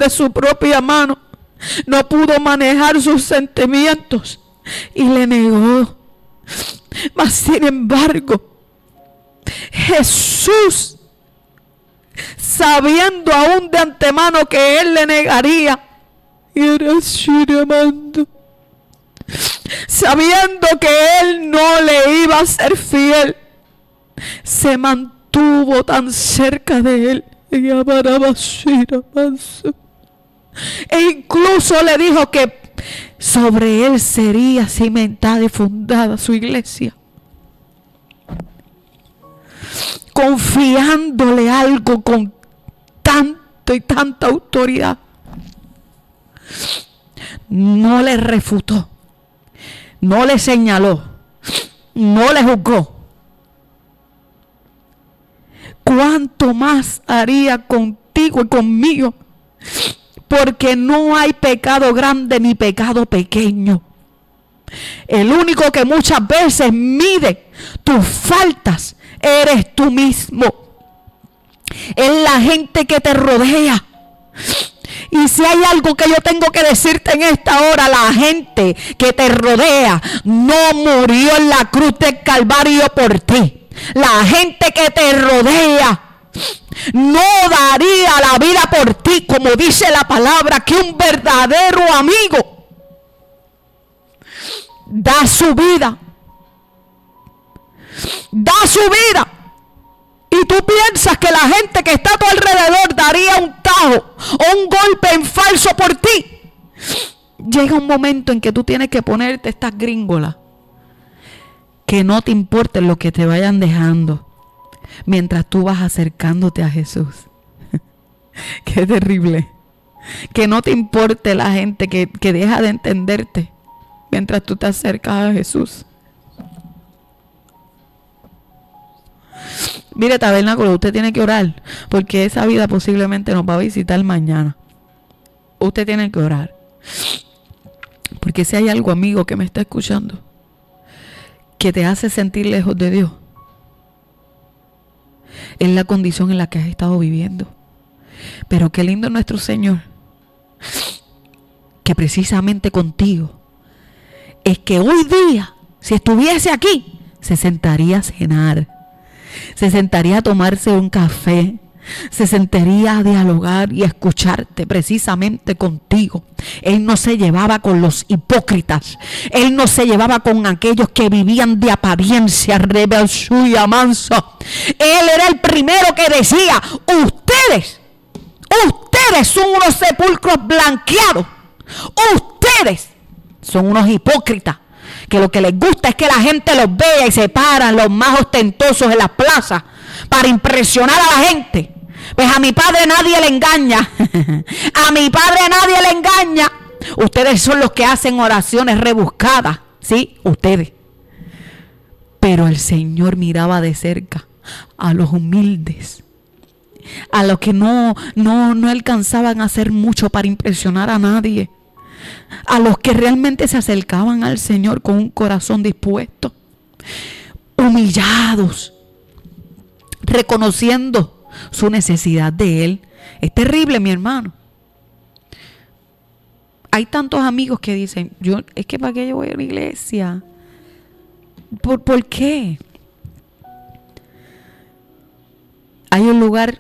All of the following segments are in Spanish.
de su propia mano, no pudo manejar sus sentimientos y le negó. Mas sin embargo, Jesús, sabiendo aún de antemano que él le negaría, sabiendo que él no le iba a ser fiel, se mantuvo tan cerca de él. E incluso le dijo que sobre él sería cimentada y fundada su iglesia, confiándole algo con tanto y tanta autoridad. No le refutó, no le señaló, no le juzgó. ¿Cuánto más haría contigo y conmigo? Porque no hay pecado grande ni pecado pequeño. El único que muchas veces mide tus faltas eres tú mismo. Es la gente que te rodea. Y si hay algo que yo tengo que decirte en esta hora, la gente que te rodea no murió en la cruz del Calvario por ti. La gente que te rodea no daría la vida por ti, como dice la palabra, que un verdadero amigo da su vida. Da su vida. Y tú piensas que la gente que está a tu alrededor daría un tajo o un golpe en falso por ti. Llega un momento en que tú tienes que ponerte estas gringolas. Que no te importe lo que te vayan dejando mientras tú vas acercándote a Jesús. Qué terrible. Que no te importe la gente que deja de entenderte mientras tú te acercas a Jesús. Mire, tabernáculo, usted tiene que orar, porque esa vida posiblemente nos va a visitar mañana. Usted tiene que orar. Porque si hay algo, amigo, que me está escuchando, que te hace sentir lejos de Dios, es la condición en la que has estado viviendo. Pero qué lindo nuestro Señor, que precisamente contigo es que hoy día, si estuviese aquí, se sentaría a cenar, se sentaría a tomarse un café, se sentaría a dialogar y a escucharte precisamente contigo. Él no se llevaba con los hipócritas, él no se llevaba con aquellos que vivían de apariencia, rebelsuya mansa. Él era el primero que decía: ustedes son unos sepulcros blanqueados, ustedes son unos hipócritas, que lo que les gusta es que la gente los vea y se paran los más ostentosos en las plazas para impresionar a la gente. Pues a mi Padre nadie le engaña. A mi Padre nadie le engaña. Ustedes son los que hacen oraciones rebuscadas, ¿sí? Ustedes. Pero el Señor miraba de cerca a los humildes, a los que no alcanzaban a hacer mucho para impresionar a nadie, a los que realmente se acercaban al Señor con un corazón dispuesto, humillados, reconociendo su necesidad de Él. Es terrible, mi hermano. Hay tantos amigos que dicen: es que ¿para qué yo voy a la iglesia? ¿Por qué? Hay un lugar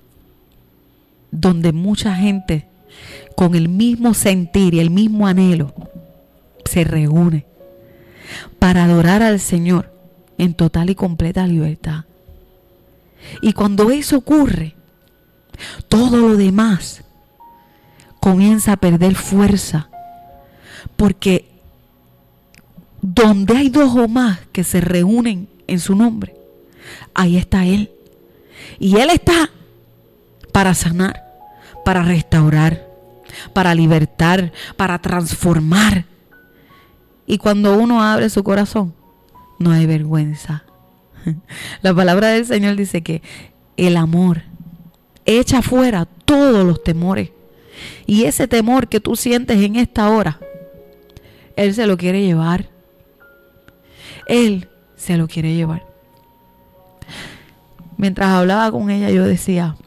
donde mucha gente con el mismo sentir y el mismo anhelo se reúne para adorar al Señor en total y completa libertad. Y cuando eso ocurre, todo lo demás comienza a perder fuerza, porque donde hay dos o más que se reúnen en su nombre, ahí está Él. Y Él está para sanar, para restaurar, para libertar, para transformar. Y cuando uno abre su corazón, no hay vergüenza. La palabra del Señor dice que el amor echa fuera todos los temores. Y ese temor que tú sientes en esta hora, Él se lo quiere llevar. Él se lo quiere llevar. Mientras hablaba con ella, yo decía: